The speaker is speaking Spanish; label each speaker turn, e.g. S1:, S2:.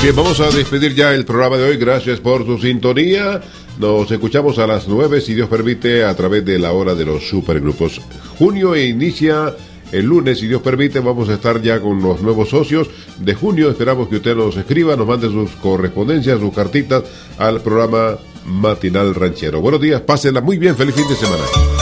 S1: Bien, vamos a despedir ya el programa de hoy. Gracias por su sintonía. Nos escuchamos a las 9, si Dios permite, a través de la hora de los supergrupos. Junio inicia el lunes, si Dios permite. Vamos a estar ya con los nuevos socios de junio. Esperamos que usted nos escriba, nos mande sus correspondencias, sus cartitas al programa Matinal Ranchero. Buenos días, pásenla muy bien, feliz fin de semana.